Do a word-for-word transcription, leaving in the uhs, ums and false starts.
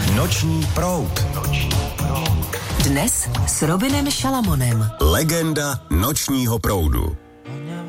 Noční proud. Noční proud. Dnes s Robinem Šalamonem. Legenda nočního proudu.